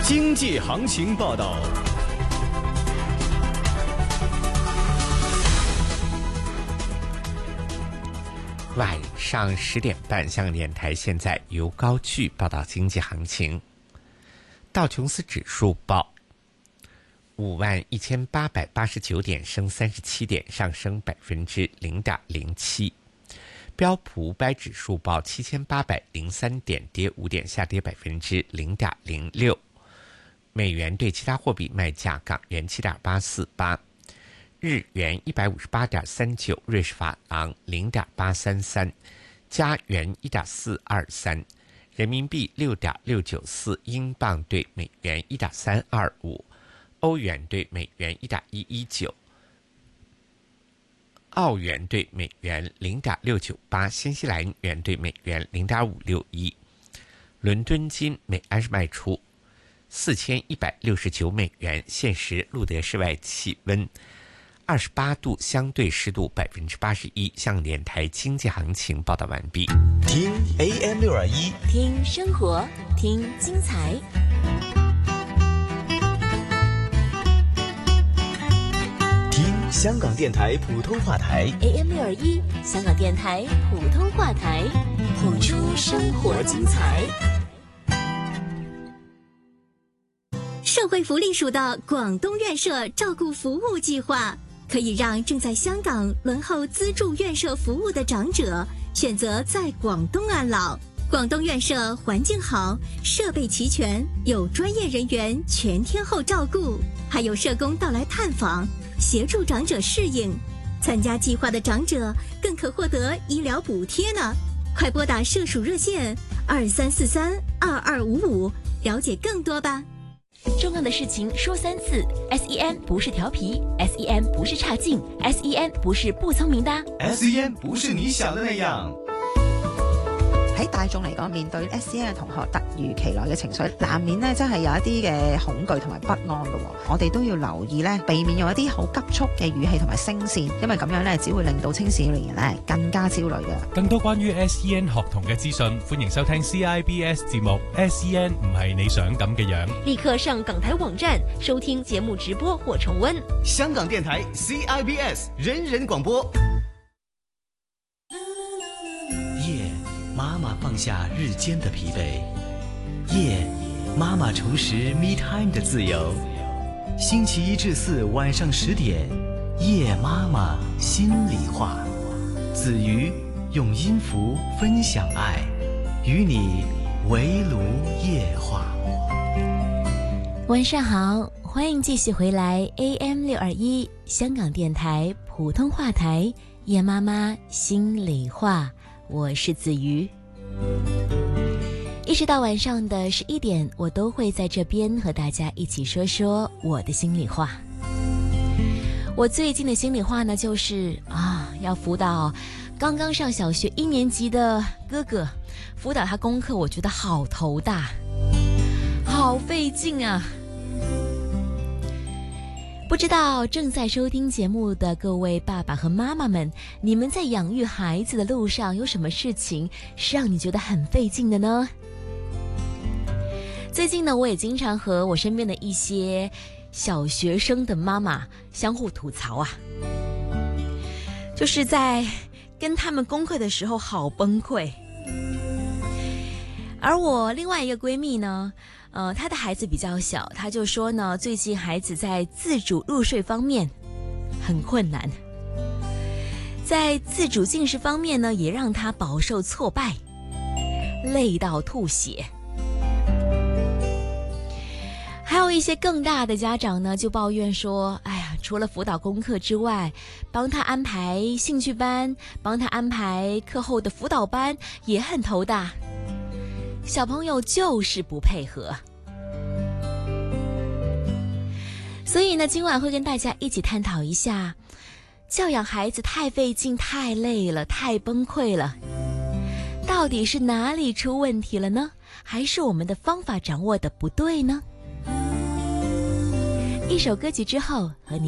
经济行情报道。 晚上10点半，香港电台现在由高炬报道经济行情。道琼斯指数报51889点，升37点，上升0.07%。标普500指数报7803点，跌5点，下跌0.06%。美元对其他货币卖价：港元7.848。日元158.39，瑞士法郎0.833，加元1.423，人民币6.694，英镑对美元1.325，欧元对美元1.119，澳元对美元0.698，新西兰元对美元0.561。伦敦金每安士卖出4169美元，现时录得室外气温28度，相对湿度81%。香港电台经济行情报道完毕。 听 AM621， 听生活，听精彩。 听香港电台普通话台 AM621，香港电台普通话台，谱出生活精彩。 社会福利署的广东院舍照顾服务计划，可以让正在香港轮候资助院舍服务的长者选择在广东安老。广东院舍环境好，设备齐全，有专业人员全天候照顾，还有社工到来探访，协助长者适应。参加计划的长者更可获得医疗补贴呢。快拨打社署热线23432255，了解更多吧。 重要的事情说3次 ，SEN 不是调皮 ，SEN 不是差劲 ，SEN 不是不聰明的 ，SEN 不是你想的那樣。 喺大眾嚟講，面對 SEN 嘅同學突如其來嘅情緒，難免咧真係有一啲嘅恐懼同埋不安嘅。我哋都要留意咧，避免用一啲好急促嘅語氣同埋聲線，因為咁樣咧只會令到青少年人咧更加焦慮嘅。 更多關於 SEN 學童嘅資訊，歡迎收聽 CIBS 節目 SEN 唔係你想咁嘅樣。 立刻上港台網站收聽節目直播或重溫。 香港電台 CIBS 人人廣播。夜，媽媽放下日間的疲憊，夜，媽媽重拾 Me Time 的自由。星期一至四晚上10點，夜媽媽心裡話。子瑜用音符分享愛，與你圍爐夜話。 晚上好，歡迎繼續回來 AM621 香港電台普通話台，夜媽媽心裡話。我是子瑜，一直到晚上的11點，我都會在這邊和大家一起說說我的心裡話。我最近的心裡話呢，就是要輔導剛剛上小學1年級的哥哥，輔導他功課，我覺得好頭大，好費勁啊。不知道正在收聽節目的各位爸爸和媽媽們，你們在養育孩子的路上有什麼事情是讓你覺得很費勁的呢？最近呢，我也經常和我身邊的一些小學生的媽媽相互吐槽啊，就是在跟他們功課的時候好崩潰。而我另外一個閨蜜呢，她的孩子比較小，她就說呢，最近孩子在自主入睡方面很困難，在自主進食方面呢，也讓她飽受挫敗，累到吐血。還有一些更大的家長呢，就抱怨說，哎呀，除了輔導功課之外，幫他安排興趣班，幫他安排課後的輔導班，也很頭大。小朋友就是不配合。所以呢，今晚會跟大家一起探討一下，教養孩子太費勁、太累了、太崩潰了，到底是哪裡出問題了呢？還是我們的方法掌握得不對呢？一首歌曲之後和你